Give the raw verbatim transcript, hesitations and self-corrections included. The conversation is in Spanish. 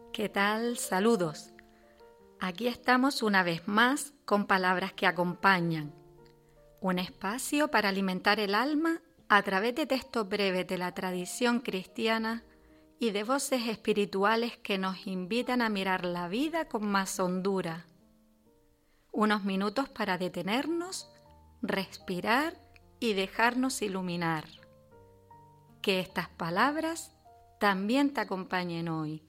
¿Qué tal? Saludos. Aquí estamos una vez más con palabras que acompañan. Un espacio para alimentar el alma a través de textos breves de la tradición cristiana y de voces espirituales que nos invitan a mirar la vida con más hondura. Unos minutos para detenernos, respirar y dejarnos iluminar. Que estas palabras también te acompañen hoy.